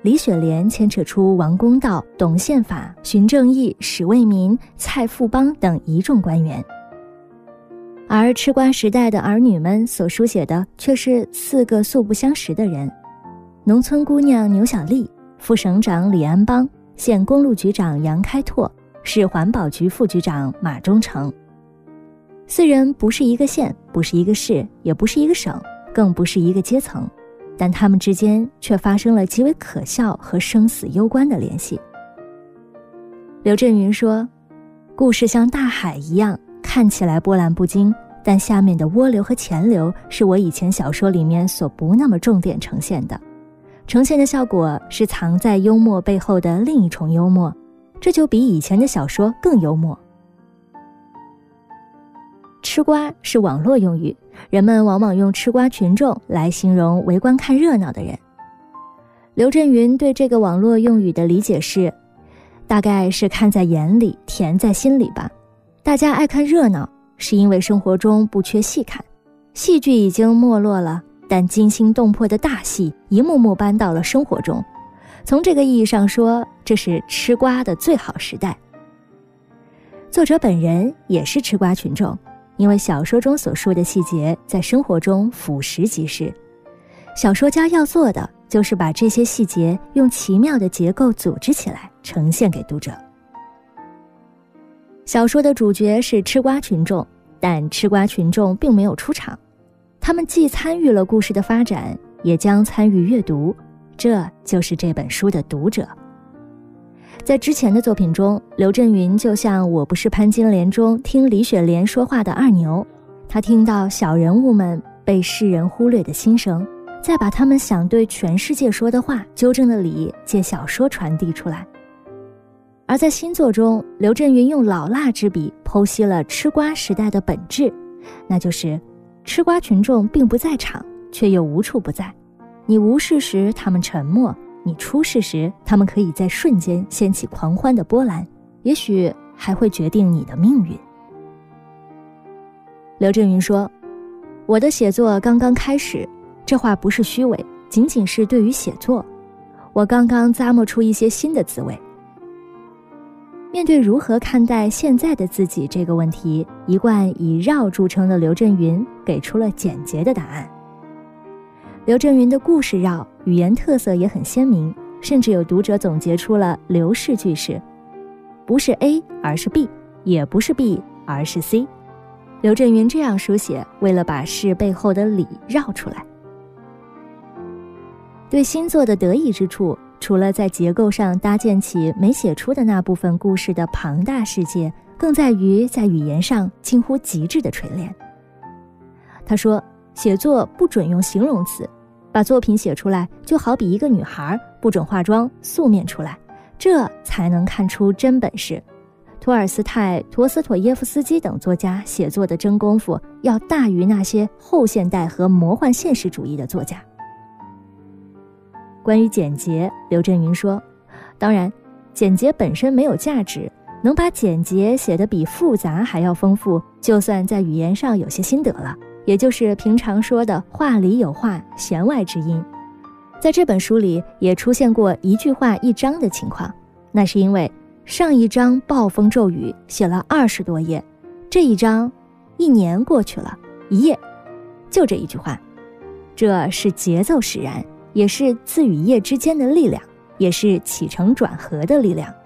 李雪莲牵扯出王公道、董宪法、荀正义、史卫民、蔡富邦等一众官员。而吃瓜时代的儿女们所书写的却是4个素不相识的人：农村姑娘牛小丽、副省长李安邦、县公路局长杨开拓、市环保局副局长马忠诚。4人不是一个县，不是一个市，也不是一个省，更不是一个阶层，但他们之间却发生了极为可笑和生死攸关的联系。刘震云说，故事像大海一样，看起来波澜不惊，但下面的涡流和潜流是我以前小说里面所不那么重点呈现的，呈现的效果是藏在幽默背后的另一重幽默，这就比以前的小说更幽默。吃瓜是网络用语，人们往往用吃瓜群众来形容围观看热闹的人。刘震云对这个网络用语的理解是，大概是看在眼里，甜在心里吧。大家爱看热闹，是因为生活中不缺戏看，戏剧已经没落了，但惊心动魄的大戏一幕幕搬到了生活中。从这个意义上说，这是吃瓜的最好时代。作者本人也是吃瓜群众，因为小说中所述的细节在生活中俯拾即是，小说家要做的就是把这些细节用奇妙的结构组织起来，呈现给读者。小说的主角是吃瓜群众，但吃瓜群众并没有出场，他们既参与了故事的发展，也将参与阅读，这就是这本书的读者。在之前的作品中，刘震云就像《我不是潘金莲》中听李雪莲说话的二牛，他听到小人物们被世人忽略的心声，再把他们想对全世界说的话纠正的理借小说传递出来。而在新作中，刘震云用老辣之笔剖析了吃瓜时代的本质，那就是吃瓜群众并不在场，却又无处不在。你无事时他们沉默，你出事时他们可以在瞬间掀起狂欢的波澜，也许还会决定你的命运。刘震云说，我的写作刚刚开始，这话不是虚伪，仅仅是对于写作，我刚刚咂摸出一些新的滋味。面对如何看待现在的自己这个问题，一贯以绕著称的刘震云给出了简洁的答案。刘震云的故事绕，语言特色也很鲜明，甚至有读者总结出了刘氏句式，不是 A 而是 B， 也不是 B 而是 C。 刘震云这样书写，为了把事背后的理绕出来。对新作的得意之处，除了在结构上搭建起没写出的那部分故事的庞大世界，更在于在语言上近乎极致的锤炼。他说，写作不准用形容词，把作品写出来就好比一个女孩不准化妆，素面出来，这才能看出真本事。托尔斯泰、陀思妥耶夫斯基等作家写作的真功夫要大于那些后现代和魔幻现实主义的作家。关于简洁，刘震云说，当然简洁本身没有价值，能把简洁写得比复杂还要丰富，就算在语言上有些心得了，也就是平常说的话里有话，弦外之音。在这本书里也出现过一句话一章的情况，那是因为上一章暴风骤雨写了20多页，这一章1年过去了，1页就这一句话。这是节奏使然，也是字与页之间的力量，也是起承转合的力量。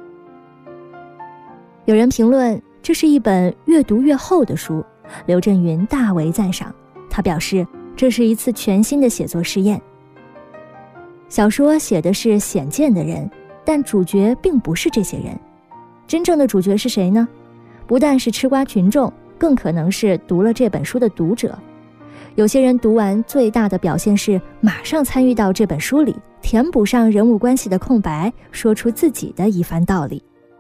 有人评论这是一本越读越厚的书，刘震云大为赞赏，他表示这是一次全新的写作试验。小说写的是显见的人，但主角并不是这些人。真正的主角是谁呢？不但是吃瓜群众，更可能是读了这本书的读者。有些人读完最大的表现是马上参与到这本书里，填补上人物关系的空白，说出自己的一番道理。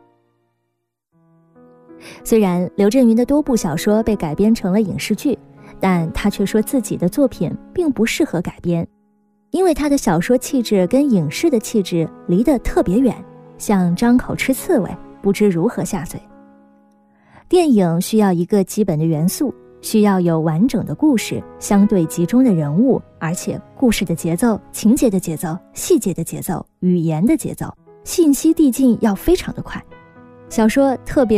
虽然刘震云的多部小说被改编成了影视剧，但他却说自己的作品并不适合改编，因为他的小说气质跟影视的气质离得特别远，像张口吃刺猬，不知如何下嘴。电影需要一个基本的元素， 需要有完整的故事，相对集中的人物，而且故事的节奏、情节的节奏、细节的节奏、语言的节奏、信息递进要非常的快。小说特别